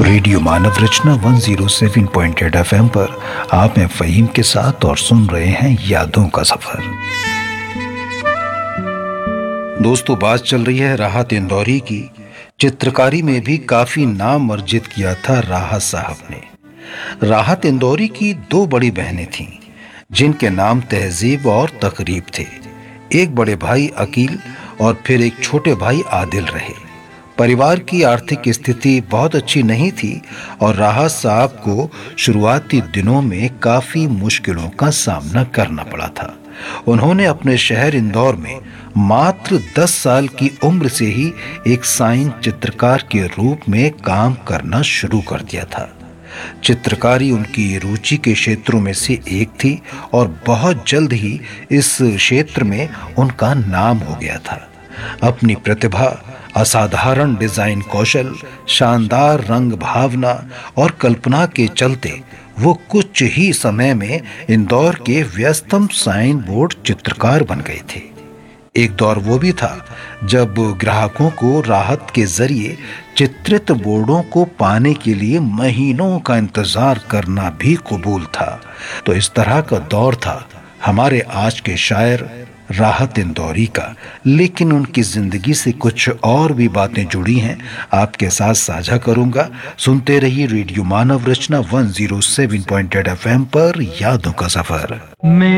Radio मानव रचना 107.8 FM पर आप हैं फ़हीम के साथ और सुन रहे हैं यादों का सफर। दोस्तों, बात चल रही है राहत इंदौरी की। चित्रकारी में भी काफी नाम अर्जित किया था राहत साहब ने। राहत इंदौरी की दो बड़ी बहनें थीं जिनके नाम तहजीब और तकरीब थे। एक बड़े भाई अकील और फिर एक छोटे भाई आदिल रहे। परिवार की आर्थिक स्थिति बहुत अच्छी नहीं थी और राहत साहब को शुरुआती दिनों में काफी मुश्किलों का सामना करना पड़ा था। उन्होंने अपने शहर इंदौर में मात्र 10 साल की उम्र से ही एक साइन चित्रकार के रूप में काम करना शुरू कर दिया था। चित्रकारी उनकी रुचि के क्षेत्रों में से एक थी और बहुत जल्द ही इस क्षेत्र में उनका नाम हो गया था। अपनी प्रतिभा, असाधारण डिजाइन कौशल, शानदार रंग भावना और कल्पना के चलते वो कुछ ही समय में इंदौर के व्यस्तम साइन बोर्ड चित्रकार बन गए थे। एक दौर वो भी था जब ग्राहकों को राहत के जरिए चित्रित बोर्डों को पाने के लिए महीनों का इंतजार करना भी कबूल था। तो इस तरह का दौर था हमारे आज के शायर राहत इंदौरी का। लेकिन उनकी जिंदगी से कुछ और भी बातें जुड़ी हैं, आपके साथ साझा करूंगा। सुनते रहिए रेडियो मानव रचना 107.8 FM पर यादों का सफर।